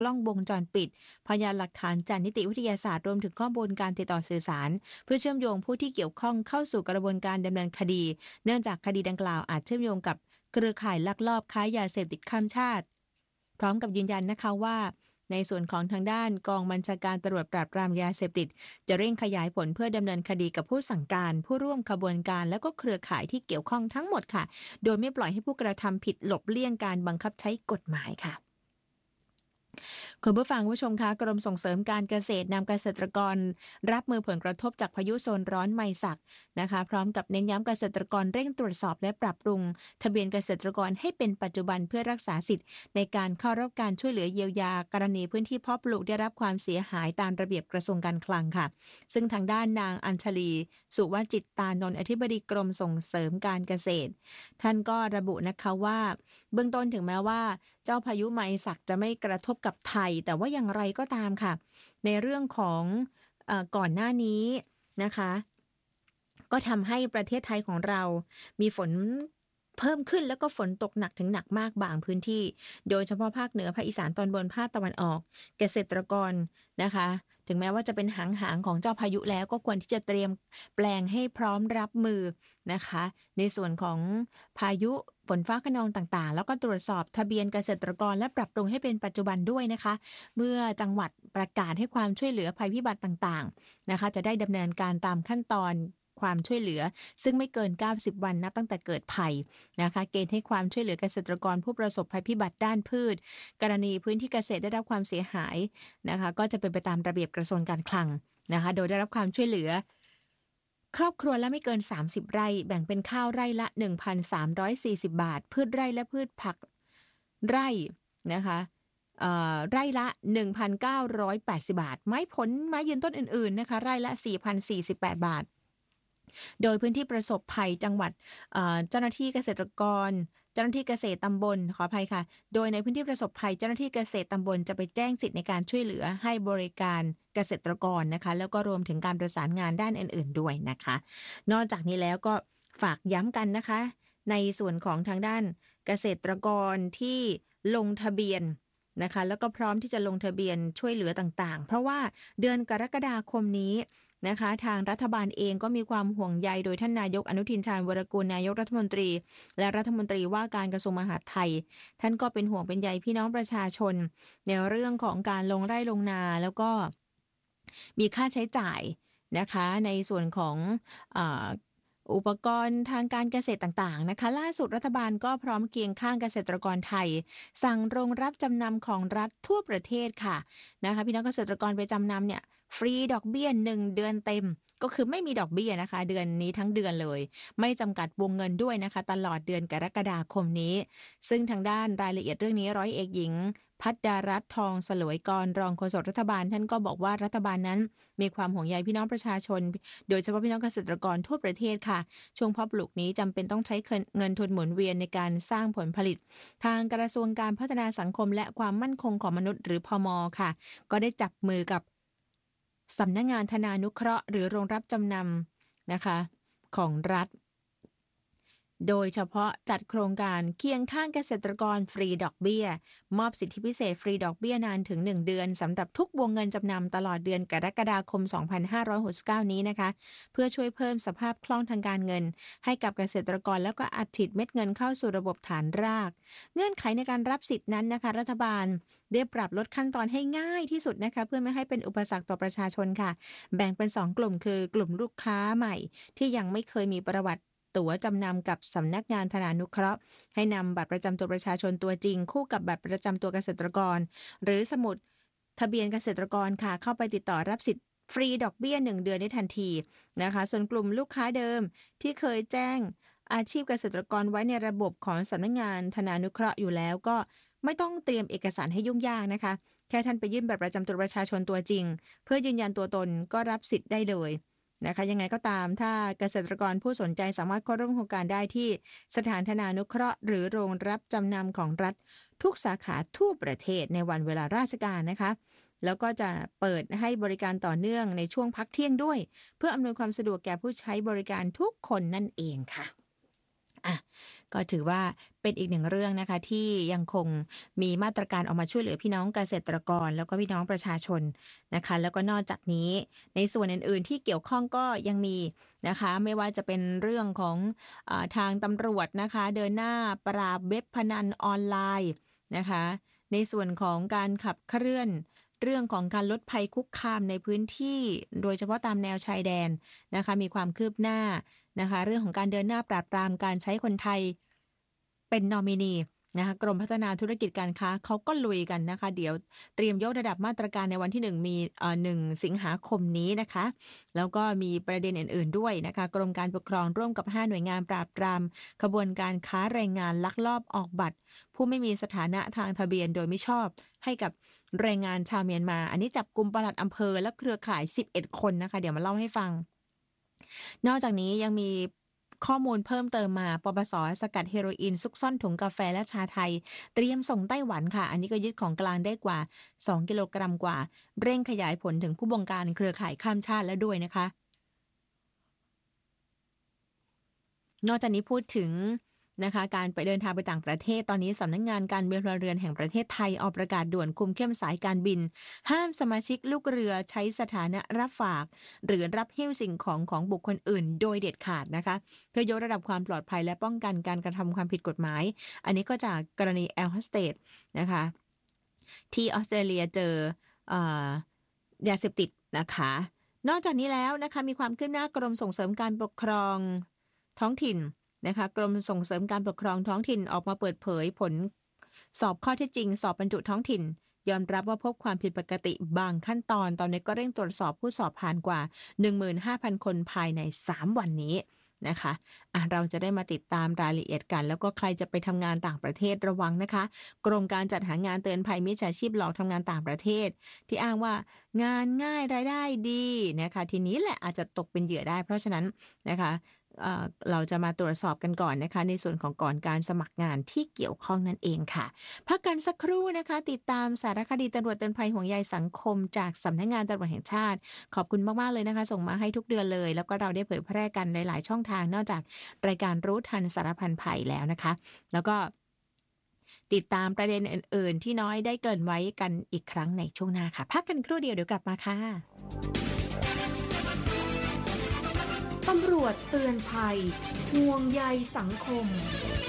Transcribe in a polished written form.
กล้องวงจรปิดพยานหลักฐานจากนิติวิทยาศาสตร์รวมถึงข้อมูลการติดต่อสื่อสารเพื่อเชื่อมโยงผู้ที่เกี่ยวข้องเข้าสู่กระบวนการดำเนินคดีเนื่องจากคดีดังกล่าวอาจเชื่อมโยงกับเครือข่ายลักลอบค้ายาเสพติดข้ามชาติพร้อมกับยืนยันนะคะว่าในส่วนของทางด้านกองบัญชาการตำรวจปราบปรามยาเสพติดจะเร่งขยายผลเพื่อดำเนินคดีกับผู้สั่งการผู้ร่วมขบวนการและก็เครือข่ายที่เกี่ยวข้องทั้งหมดค่ะโดยไม่ปล่อยให้ผู้กระทำผิดหลบเลี่ยงการบังคับใช้กฎหมายค่ะคุณผู้ฟังผู้ชมคะกรมส่งเสริมการเกษตรนำเกษตรกรรับมือผลกระทบจากพายุโซนร้อนไมศักนะคะพร้อมกับเน้นย้ำเกษตรกรเร่งตรวจสอบและปรับปรุงทะเบียนเกษตรกรให้เป็นปัจจุบันเพื่อรักษาสิทธิ์ในการเข้ารับการช่วยเหลือเยียวยากรณีพื้นที่เพาะปลูกได้รับความเสียหายตามระเบียบกระทรวงการคลังค่ะซึ่งทางด้านนางอัญชลีสุวจิตตานนท์อธิบดีกรมส่งเสริมการเกษตรท่านก็ระบุนะคะว่าเบื้องต้นถึงแม้ว่าเจ้าพายุไมศักจะไม่กระทบกับไทยแต่ว่าอย่างไรก็ตามค่ะในเรื่องของก่อนหน้านี้นะคะก็ทำให้ประเทศไทยของเรามีฝนเพิ่มขึ้นแล้วก็ฝนตกหนักถึงหนักมากบางพื้นที่โดยเฉพาะภาคเหนือภาคอีสานตอนบนภาคตะวันออกเกษตรกรนะคะถึงแม้ว่าจะเป็นหางของเจ้าพายุแล้วก็ควรที่จะเตรียมแปลงให้พร้อมรับมือนะคะในส่วนของพายุฝนฟ้าคะนองต่างๆแล้วก็ตรวจสอบทะเบียนเกษตรกรและปรับปรุงให้เป็นปัจจุบันด้วยนะคะเมื่อจังหวัดประกาศให้ความช่วยเหลือภัยพิบัติต่างๆนะคะจะได้ดำเนินการตามขั้นตอนความช่วยเหลือซึ่งไม่เกิน90วันนับตั้งแต่เกิดภัยนะคะเกณฑ์ให้ความช่วยเหลือเกษตรกรผู้ประสบภัยพิบัติด้านพืชกรณีพื้นที่เกษตรได้รับความเสียหายนะคะก็จะเป็นไปตามระเบียบกระทรวงการคลังนะคะโดยได้รับความช่วยเหลือครอบครัวละไม่เกิน30ไร่แบ่งเป็นข้าวไร่ละ 1,340 บาทพืชไร่และพืชผักไร่นะคะไร่ละ 1,980 บาทไม้ผลไม้ยืนต้นอื่นๆนะคะไร่ละ 4,048 บาทโดยพื้นที่ประสบภัยจังหวัดเจ้าหน้าที่เกษตรกรเจ้าหน้าที่เกษตรตำบลขออภัยค่ะโดยในพื้นที่ประสบภัยเจ้าหน้าที่เกษตรตำบลจะไปแจ้งสิทธิในการช่วยเหลือให้บริการเกษตรกรนะคะแล้วก็รวมถึงการประสานงานด้านอื่นๆด้วยนะคะนอกจากนี้แล้วก็ฝากย้ำกันนะคะในส่วนของทางด้านเกษตรกรที่ลงทะเบียนนะคะแล้วก็พร้อมที่จะลงทะเบียนช่วยเหลือต่างๆเพราะว่าเดือนกรกฎาคมนี้นะคะทางรัฐบาลเองก็มีความห่วงใยโดยท่านนายกอนุทินชาญวรกูลนายกรัฐมนตรีและรัฐมนตรีว่าการกระทรวงมหาดไทยท่านก็เป็นห่วงเป็นใยพี่น้องประชาชนในเรื่องของการลงไร่ลงนาแล้วก็มีค่าใช้จ่ายนะคะในส่วนของอุปกรณ์ทางการเกษตรต่างๆนะคะล่าสุดรัฐบาลก็พร้อมเคียงข้างเกษตรกรไทยสั่งโรงรับจำนำของรัฐทั่วประเทศค่ะนะคะพี่น้องเกษตรกรไปจำนำเนี่ยฟรีดอกเบี้ย1เดือนเต็มก็คือไม่มีดอกเบี้ยนะคะเดือนนี้ทั้งเดือนเลยไม่จำกัดวงเงินด้วยนะคะตลอดเดือนกรกฎาคมนี้ซึ่งทางด้านรายละเอียดเรื่องนี้ร้อยเอกหญิงพัฒดารัตน์ทองสลวยกรรองโฆษกรัฐบาลท่านก็บอกว่ารัฐบาลนั้นมีความห่วงใยพี่น้องประชาชนโดยเฉพาะพี่น้องเกษตรกรทั่วประเทศค่ะช่วงเพาะปลูกนี้จำเป็นต้องใช้เงินทุนหมุนเวียนในการสร้างผลผลิตทางกระทรวงการพัฒนาสังคมและความมั่นคงของมนุษย์หรือพม.ค่ะก็ได้จับมือกับสำนักงานธนานุเคราะห์หรือโรงรับจำนำนะคะของรัฐโดยเฉพาะจัดโครงการเคียงข้างเกษตรกรฟรีดอกเบี้ยมอบสิทธิพิเศษฟรีดอกเบี้ยนานถึง1เดือนสำหรับทุกวงเงินจำนำตลอดเดือนกรกฎาคม2569นี้นะคะเพื่อช่วยเพิ่มสภาพคล่องทางการเงินให้กับเกษตรกรแล้วก็อัดฉีดเม็ดเงินเข้าสู่ระบบฐานรากเงื่อนไขในการรับสิทธินั้นนะคะรัฐบาลได้ปรับลดขั้นตอนให้ง่ายที่สุดนะคะเพื่อไม่ให้เป็นอุปสรรคต่อประชาชนค่ะแบ่งเป็น2กลุ่มคือกลุ่มลูกค้าใหม่ที่ยังไม่เคยมีประวัติตั๋วจำนำกับสำนักงานธนานุเคราะห์ให้นำบัตรประจำตัวประชาชนตัวจริงคู่กับบัตรประจำตัวเกษตรกรหรือสมุดทะเบียนเกษตรกรค่ะเข้าไปติดต่อรับสิทธิ์ฟรีดอกเบี้ย1เดือนได้ทันทีนะคะส่วนกลุ่มลูกค้าเดิมที่เคยแจ้งอาชีพเกษตรกรไว้ในระบบของสำนักงานธนานุเคราะห์อยู่แล้วก็ไม่ต้องเตรียมเอกสารให้ยุ่งยากนะคะแค่ท่านไปยื่นบัตรประจำตัวประชาชนตัวจริงเพื่อยืนยันตัวตนก็รับสิทธิ์ได้เลยนะคะยังไงก็ตามถ้าเกษตรกรผู้สนใจสามารถเข้าร่วมโครงการได้ที่สถานธนานุเคราะห์หรือโรงรับจำนำของรัฐทุกสาขาทั่วประเทศในวันเวลาราชการนะคะแล้วก็จะเปิดให้บริการต่อเนื่องในช่วงพักเที่ยงด้วยเพื่ออำนวยความสะดวกแก่ผู้ใช้บริการทุกคนนั่นเองค่ะอะก็ถือว่าเป็นอีกหนึ่งเรื่องนะคะที่ยังคงมีมาตรการออกมาช่วยเหลือพี่น้องเกษตรกรแล้วก็พี่น้องประชาชนนะคะแล้วก็นอกจากนี้ในส่วนอื่นๆที่เกี่ยวข้องก็ยังมีนะคะไม่ว่าจะเป็นเรื่องของทางตำรวจนะคะเดินหน้าปราบเว็บพนันออนไลน์นะคะในส่วนของการขับเคลื่อนเรื่องของการลดภัยคุกคามในพื้นที่โดยเฉพาะตามแนวชายแดนนะคะมีความคืบหน้า นะคะเรื่องของการเดินหน้าปราบปรามการใช้คนไทยเป็นนอมินีนะคะกรมพัฒนาธุรกิจการค้าเขาก็ลุยกันนะคะเดี๋ยวเตรียมยกระดับมาตรการในวันที่1มี1สิงหาคมนี้นะคะแล้วก็มีประเด็นอื่นๆด้วยนะคะกรมการปกครองร่วมกับ5หน่วยงานปราบปรามขบวนการค้าแรงงานลักลอบออกบัตรผู้ไม่มีสถานะทางทะเบียนโดยไม่ชอบให้กับแรงงานชาวเมียนมาอันนี้จับกุมปลัดอำเภอและเครือข่าย11คนนะคะเดี๋ยวมาเล่าให้ฟัง นอกจากนี้ยังมีข้อมูลเพิ่มเติมมาปปสสกัดเฮโรอีนซุกซ่อนถุงกาแฟและชาไทยเตรียมส่งไต้หวันค่ะอันนี้ก็ยึดของกลางได้กว่า2กิโลกรัมกว่าเร่งขยายผลถึงผู้บงการเครือข่ายข้ามชาติแล้วด้วยนะคะ นอกจากนี้พูดถึงนะคะการไปเดินทางไปต่างประเทศตอนนี้สำนักงานการบินพลเรือนแห่งประเทศไทยออกประกาศด่วนคุมเข้มสายการบินห้ามสมาชิกลูกเรือใช้สถานะรับฝากหรือรับหิ้วสิ่งของของบุคคลอื่นโดยเด็ดขาดนะคะเพื่อยกระดับความปลอดภัยและป้องกันการกระทำความผิดกฎหมายอันนี้ก็จากกรณีแอร์โฮสเตสนะคะที่ออสเตรเลียเจอเอ่อยาเสพติดนะคะนอกจากนี้แล้วนะคะมีความคืบหน้ากรมส่งเสริมการปกครองท้องถิ่น นะคะกรมส่งเสริมการปกครองท้องถิ่นออกมาเปิดเผยผลสอบข้อเท็จจริงสอบบรรจุท้องถิ่นยอมรับว่าพบความผิดปกติบางขั้นตอนตอนนี้ก็เร่งตรวจสอบผู้สอบผ่านกว่า 15,000 คนภายใน3วันนี้นะคะเราจะได้มาติดตามรายละเอียดกันแล้วก็ใครจะไปทำงานต่างประเทศระวังนะคะกรมการจัดหางานเตือนภัยมิจฉาชีพหลอกทำงานต่างประเทศที่อ้างว่างานง่ายรายได้ดีนะคะทีนี้แหละอาจจะตกเป็นเหยื่อได้เพราะฉะนั้นนะคะเราจะมาตรวจสอบกันก่อนนะคะในส่วนของก่อนการสมัครงานที่เกี่ยวข้องนั่นเองค่ะพักกันสักครู่นะคะติดตามสารคดีตำรวจเตือนภัยห่วงใยสังคมจากสำนักงานตำรวจแห่งชาติขอบคุณมากๆเลยนะคะส่งมาให้ทุกเดือนเลยแล้วก็เราได้เผยแพร่กันในหลายช่องทางนอกจากรายการรู้ทันสารพันภัยแล้วนะคะแล้วก็ติดตามประเด็นอื่นๆที่น้อยได้เกริ่นไว้กันอีกครั้งในช่วงหน้าค่ะพักกันครู่เดียวเดี๋ยวกลับมาค่ะตำรวจเตือนภัยห่วงใยสังคม